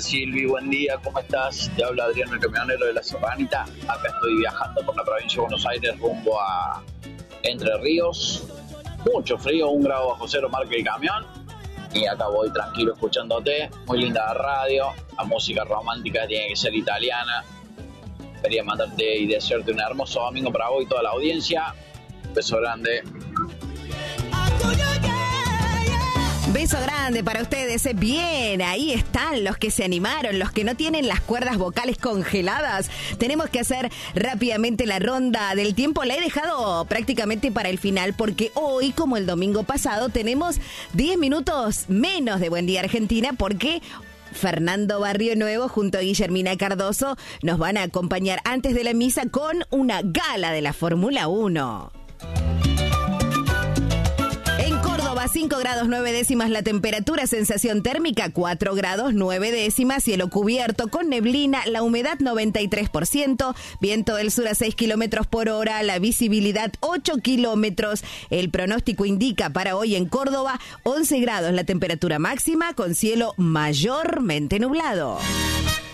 Silvi, buen día, ¿cómo estás? Te habla Adriano, el camionero de La Serranita. Acá estoy viajando por la provincia de Buenos Aires rumbo a Entre Ríos. Mucho frío, 1 grado bajo cero marca el camión. Y acá voy tranquilo escuchándote. Muy linda la radio, la música romántica tiene que ser italiana. Quería mandarte y desearte un hermoso domingo para vos y toda la audiencia. Un beso grande. Beso grande para ustedes. Bien, ahí están los que se animaron, los que no tienen las cuerdas vocales congeladas. Tenemos que hacer rápidamente la ronda del tiempo. La he dejado prácticamente para el final porque hoy, como el domingo pasado, tenemos 10 minutos menos de Buen Día Argentina porque Fernando Barrio Nuevo junto a Guillermina Cardoso nos van a acompañar antes de la misa con una gala de la Fórmula 1. 5 grados 9 décimas la temperatura, sensación térmica 4 grados 9 décimas, cielo cubierto con neblina, la humedad 93%, viento del sur a 6 kilómetros por hora, la visibilidad 8 kilómetros. El pronóstico indica para hoy en Córdoba 11 grados la temperatura máxima con cielo mayormente nublado.